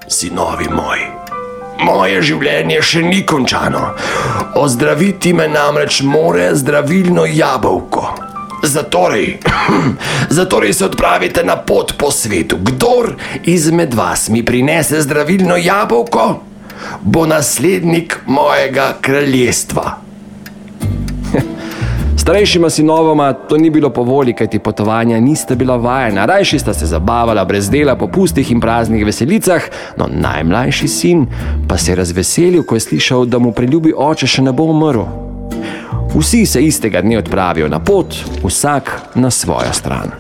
Sinovi moji, moje življenje še ni končano. Ozdraviti me namreč more zdravilno jabolko. Zatorej se odpravite na pot po svetu. Kdor izmed vas mi prinese zdravilno jabolko, bo naslednik mojega kraljestva. Starejšima sinovoma to ni bilo po volji, kajti potovanja nista bila vajena. Rajši sta se zabavala brez dela po pustih in praznih veselicah, no najmlajši sin pa se je razveselil, ko je slišal, da mu preljubi oče še ne bo umrl. Vsi se istega dne odpravijo na pot, vsak na svojo stran.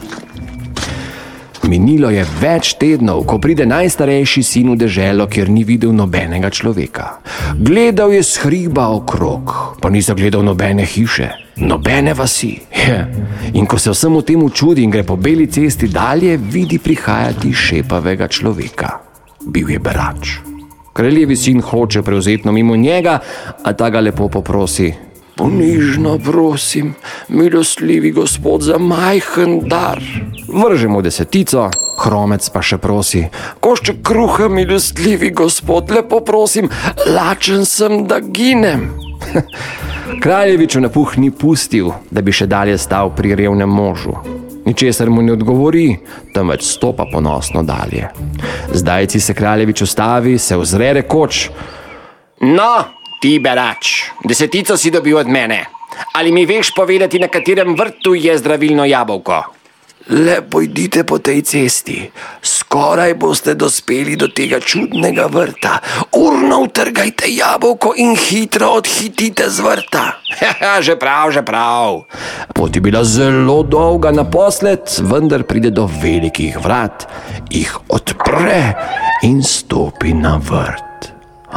Minilo je več tednov, ko pride najstarejši sin v deželo, kjer ni videl nobenega človeka. Gledal je s hriba okrog, pa ni zagledal nobene hiše, nobene vasi. In ko se vsemu temu čudi in gre po beli cesti dalje, vidi prihajati šepavega človeka. Bil je berač. Kraljevi sin hoče prevzetno mimo njega, a ta ga lepo poprosi: ponižno prosim, milostljivi gospod, za majhen dar. Vrže mu 10, hromec pa še prosi: košček kruha, milostljivi gospod, lepo prosim, lačen sem, da ginem. Kraljeviču napuh ni pustil, da bi še dalje stal pri revnem možu. Ničesar mu ne odgovori, temveč stopa ponosno dalje. Zdajci se kraljevič ustavi, se ozre rekoč: no, ti berač, 10 si dobil od mene. Ali mi veš povedati, na katerem vrtu je zdravilno jabolko? Le pojdite po tej cesti, skoraj boste dospeli do tega čudnega vrta. Urno utrgajte jabolko in hitro odhitite z vrta. Že prav. Pot je bila zelo dolga naposled, vendar pride do velikih vrat, jih odpre in stopi na vrt.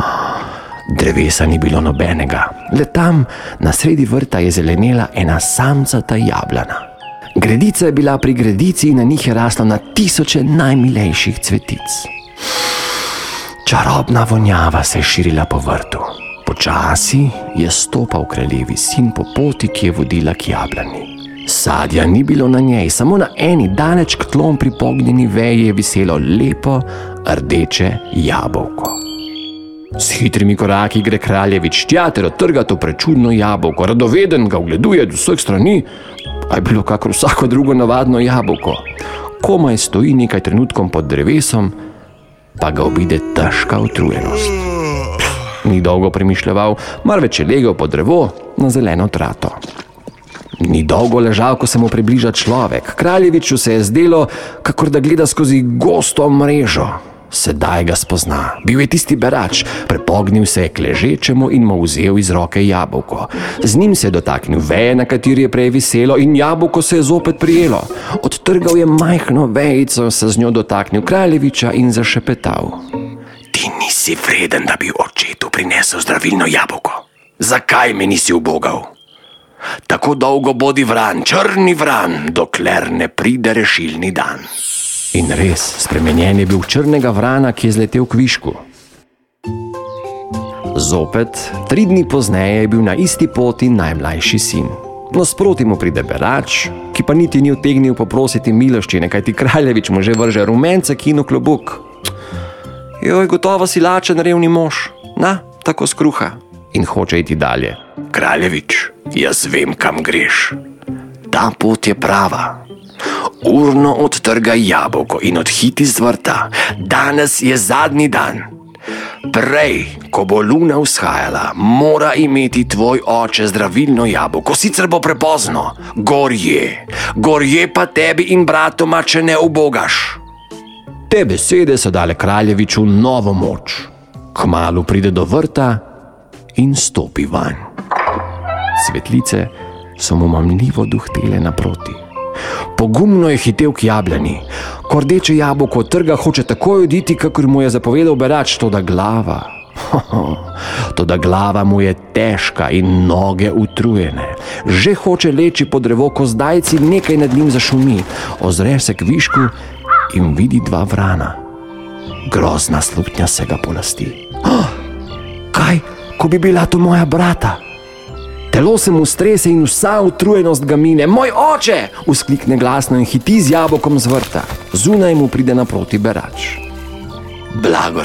Drevesa ni bilo nobenega, le tam na sredi vrta je zelenela ena samcata jablana. Gredica je bila pri gredici in na njih je raslo na 1000 najmilejših cvetic. Čarobna vonjava se je širila po vrtu. Počasi je stopal kraljevi sin po poti, ki je vodila k jablani. Sadja ni bilo na njej, samo na eni daleč k tlom pripognjeni veji je viselo lepo rdeče jabolko. S hitrimi koraki gre kraljevič tja ter odtrga to prečudno jabolko. Radoveden ga ogleduje do vseh strani, a je bilo kakor vsako drugo navadno jabolko. Komaj stoji nekaj trenutkom pod drevesom, pa ga obide težka utrujenost. Ni dolgo premišljeval, marveč je legel pod drevo na zeleno trato. Ni dolgo ležal, ko se mu približa človek. Kraljeviču se je zdelo, kakor da gleda skozi gosto mrežo. Sedaj ga spozna. Bil je tisti berač, prepognil se je k ležečemu in mu vzel iz roke jabolko. Z njim se je dotaknil veje, na kateri je prej viselo, in jabolko se je zopet prijelo. Odtrgal je majhno vejico, se z njo dotaknil kraljeviča in zašepetal: ti nisi vreden, da bi očetu prinesel zdravilno jabolko. Zakaj me nisi ubogal? Tako dolgo bodi vran, črni vran, dokler ne pride rešilni dan. In res, spremenjen je bil črnega vrana, ki je zletel k višku. Zopet, 3 dni pozneje je bil na isti poti najmlajši sin. Nasproti mu pride berač, ki pa niti ni utegnil poprositi miloščine, kajti kraljevič mu že vrže rumencek in v klobuk. Joj, gotovo si lačen, revni mož, na, tako skruha. In hoče iti dalje. Kraljevič, jaz vem, kam greš. Ta pot je prava. Urno odtrgaj jabolko in odhiti z vrta. Danes je zadnji dan. Prej, ko bo luna vzhajala, mora imeti tvoj oče zdravilno jabolko, sicer bo prepozno. Gorje pa tebi in bratoma, če ne ubogaš. Te besede so dale kraljeviču novo moč. Kmalu pride do vrta in stopi vanj. Svetlice so mu mamljivo duhtele naproti. Pogumno je hitel k jablani. Ko rdeče jabolko odtrga, hoče takoj oditi, kakor mu je zapovedal berač, toda glava mu je težka in noge utrujene. Že hoče leči pod drevo, ko zdajci nekaj nad njim zašumi. Ozre se k višku in vidi 2 vrana. Grozna slutnja se ga polasti. Kaj, ko bi bila to moja brata? Telo se mu strese in vsa utrujenost ga mine. Moj oče! Vzklikne glasno in hiti z jabolkom z vrta. Zunaj mu pride naproti berač. Blago